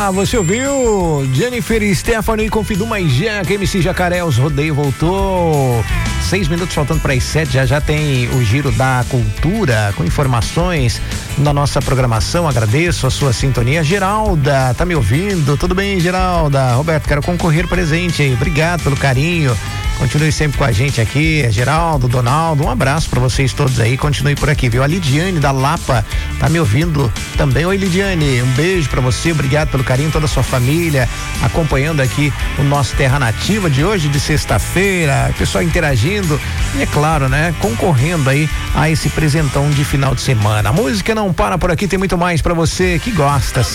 Você ouviu Jennifer Stephanie com Fidu Maijá, MC Jacaré, os Rodeio voltou. 6 minutos faltando para as 7, já tem o Giro da Cultura com informações na nossa programação. Agradeço a sua sintonia. Geralda, tá me ouvindo? Tudo bem, Geralda? Roberto, quero concorrer presente aí. Obrigado pelo carinho. Continue sempre com a gente aqui, Geraldo, Donaldo, um abraço pra vocês todos aí, continue por aqui, viu? A Lidiane da Lapa tá me ouvindo também. Oi, Lidiane, um beijo pra você, obrigado pelo carinho, toda a sua família, acompanhando aqui o nosso Terra Nativa de hoje, de sexta-feira, pessoal interagindo e, é claro, né, concorrendo aí a esse presentão de final de semana. A música não para por aqui, tem muito mais pra você que gosta.